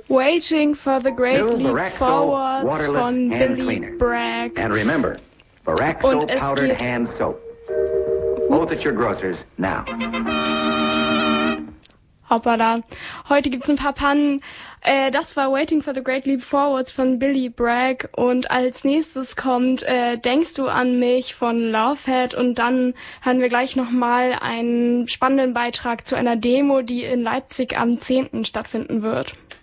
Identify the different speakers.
Speaker 1: Waiting for the Great
Speaker 2: New
Speaker 1: Leap
Speaker 2: Barack Soap
Speaker 1: Forwards
Speaker 2: Waterless
Speaker 1: von
Speaker 2: Hand
Speaker 1: Billy
Speaker 2: Cleaner.
Speaker 1: Bragg.
Speaker 2: And remember, Barack
Speaker 1: Und
Speaker 2: Soap
Speaker 1: es
Speaker 2: Powdered
Speaker 1: geht-
Speaker 2: Hand Soap. Both at your grocers now.
Speaker 1: Hoppala. Heute gibt's ein paar Pannen. Das war Waiting for the Great Leap Forwards von Billy Bragg. Und als nächstes kommt Denkst du an mich von Lovehead. Und dann hören wir gleich nochmal einen spannenden Beitrag zu einer Demo, die in Leipzig am 10. stattfinden wird.